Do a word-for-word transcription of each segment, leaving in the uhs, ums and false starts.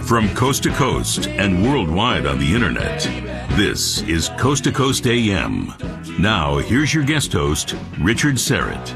From coast to coast and worldwide on the internet, this is Coast to Coast A M. Now, here's your guest host, Richard Syrett.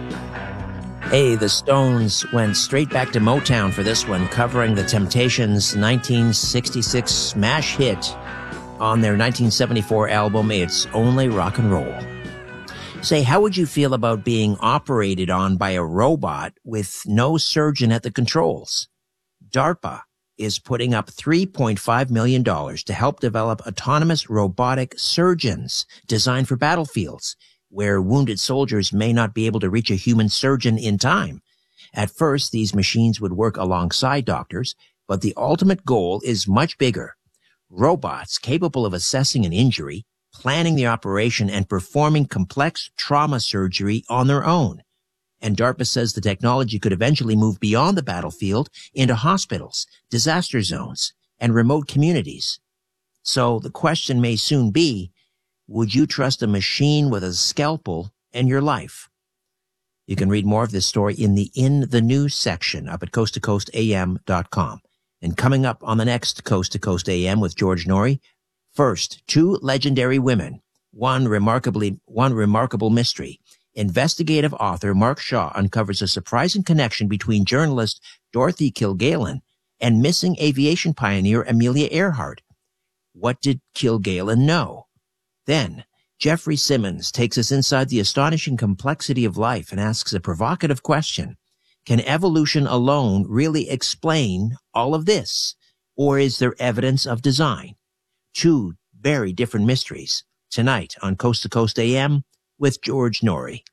Hey, the Stones went straight back to Motown for this one, covering the Temptations' nineteen sixty-six smash hit on their nineteen seventy-four album, It's Only Rock and Roll. Say, how would you feel about being operated on by a robot with no surgeon at the controls? DARPA is putting up three point five million dollars to help develop autonomous robotic surgeons designed for battlefields where wounded soldiers may not be able to reach a human surgeon in time. At first, these machines would work alongside doctors, but the ultimate goal is much bigger. Robots capable of assessing an injury, planning the operation, and performing complex trauma surgery on their own. And DARPA says the technology could eventually move beyond the battlefield into hospitals, disaster zones, and remote communities. So the question may soon be, would you trust a machine with a scalpel in your life? You can read more of this story in the In the News section up at coast to coast A M dot com. And coming up on the next Coast to Coast A M with George Noory, first, two legendary women, one remarkably, one remarkable mystery. Investigative author Mark Shaw uncovers a surprising connection between journalist Dorothy Kilgallen and missing aviation pioneer Amelia Earhart. What did Kilgallen know? Then, Jeffrey Simmons takes us inside the astonishing complexity of life and asks a provocative question. Can evolution alone really explain all of this? Or is there evidence of design? Two very different mysteries. Tonight on Coast to Coast A M with George Noory.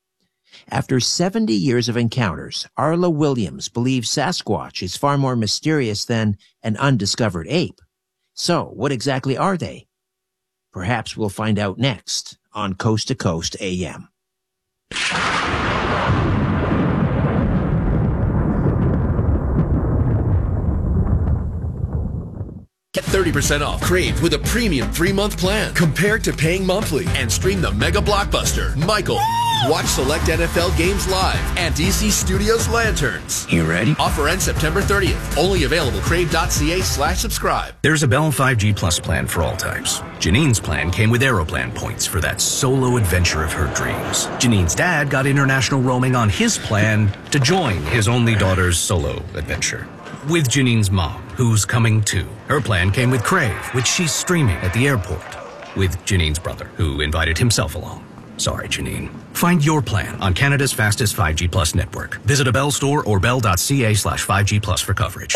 After seventy years of encounters, Arla Williams believes Sasquatch is far more mysterious than an undiscovered ape. So, what exactly are they? Perhaps we'll find out next on Coast to Coast A M. Get thirty percent off Crave with a premium three-month plan compared to paying monthly, and stream the mega blockbuster, Michael. Watch select N F L games live and D C Studios Lanterns. You ready? Offer ends September thirtieth. Only available crave.ca slash subscribe. There's a Bell five G Plus plan for all types. Janine's plan came with Aeroplan points for that solo adventure of her dreams. Janine's dad got international roaming on his plan to join his only daughter's solo adventure. With Janine's mom, who's coming too. Her plan came with Crave, which she's streaming at the airport. With Janine's brother, who invited himself along. Sorry, Janine. Find your plan on Canada's fastest five G Plus network. Visit a Bell store or bell.ca slash 5G Plus for coverage.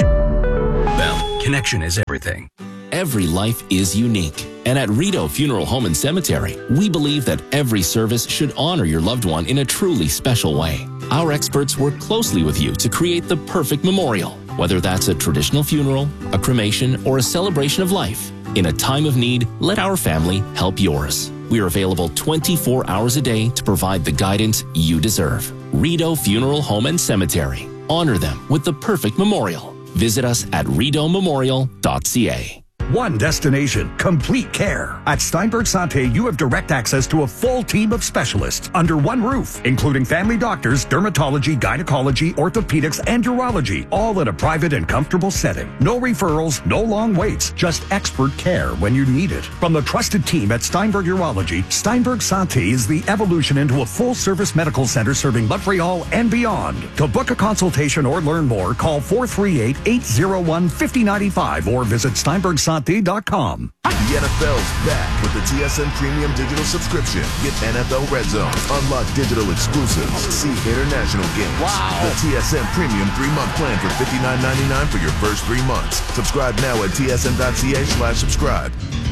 Bell, connection is everything. Every life is unique. And at Rideau Funeral Home and Cemetery, we believe that every service should honor your loved one in a truly special way. Our experts work closely with you to create the perfect memorial, whether that's a traditional funeral, a cremation, or a celebration of life. In a time of need, let our family help yours. We are available twenty-four hours a day to provide the guidance you deserve. Rideau Funeral Home and Cemetery. Honor them with the perfect memorial. Visit us at rideau memorial dot c a. One destination, complete care. At Steinberg Santé, you have direct access to a full team of specialists under one roof, including family doctors, dermatology, gynecology, orthopedics, and urology, all in a private and comfortable setting. No referrals, no long waits, just expert care when you need it. From the trusted team at Steinberg Urology, Steinberg Santé is the evolution into a full-service medical center serving Montreal and beyond. To book a consultation or learn more, call four three eight, eight zero one, five zero nine five or visit steinberg santé dot com. The N F L's back with the T S N Premium Digital Subscription. Get N F L Red Zone, unlock digital exclusives, see international games. Wow! The T S N Premium three-month plan for fifty-nine ninety-nine for your first three months. Subscribe now at tsn.ca slash subscribe.